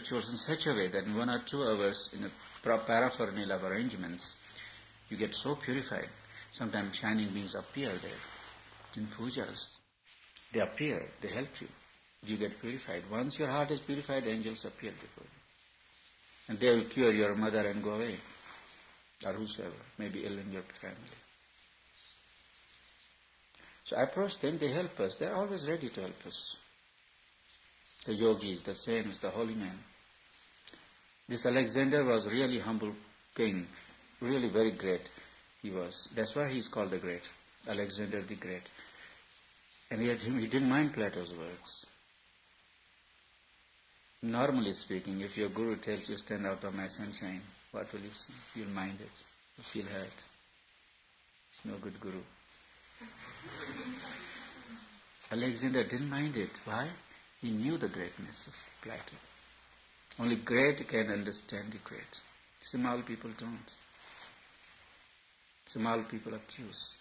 rituals in such a way that in 1 or 2 hours, in a paraphernalia of arrangements, you get so purified. Sometimes shining beings appear there in pujas. They appear, they help you. You get purified. Once your heart is purified, angels appear before you. And they will cure your mother and go away. Or whosoever may be ill in your family. So I approach them, they help us. They are always ready to help us. The yogis, the saints, the holy men. This Alexander was really humble king, really very great he was. That's why he's called the Great, Alexander the Great. And yet he didn't mind Plato's words. Normally speaking, if your guru tells you stand out of my sunshine, what will you say? You'll mind it. You'll feel hurt. It's no good guru. Alexander didn't mind it. Why? He knew the greatness of Plato. Only great can understand the great. Small people don't. Small people obtuse.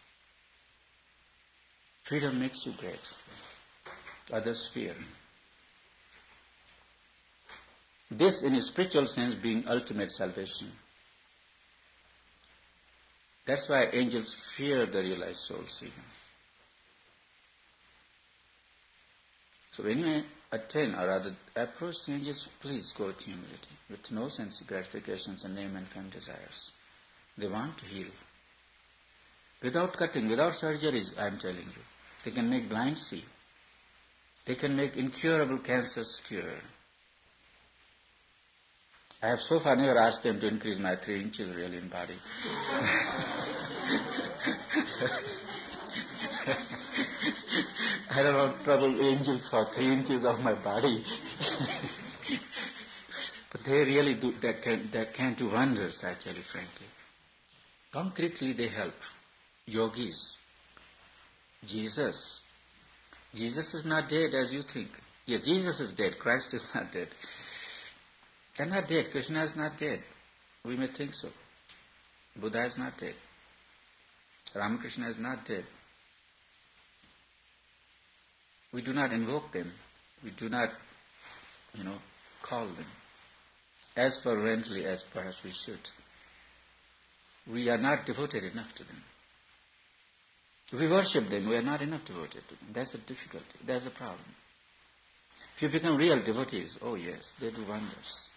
Freedom makes you great. Others fear. This, in a spiritual sense, being ultimate salvation. That's why angels fear the realized souls even. So when you attain or rather approach the angels, please go with humility, with no sense of gratifications and name and fame desires. They want to heal. Without cutting, without surgeries, I am telling you. They can make blind see. They can make incurable cancers cure. I have so far never asked them to increase my 3 inches really in body. I don't want trouble angels for 3 inches of my body. But they really do, that can do wonders, I tell you frankly. Concretely they help. Yogis. Jesus. Jesus is not dead as you think. Yes, Jesus is dead. Christ is not dead. They're not dead. Krishna is not dead. We may think so. Buddha is not dead. Ramakrishna is not dead. We do not invoke them. We do not, call them as fervently as perhaps we should. We are not devoted enough to them. If we worship them, we are not enough devoted to them. That's a difficulty. That's a problem. If you become real devotees, oh yes, they do wonders.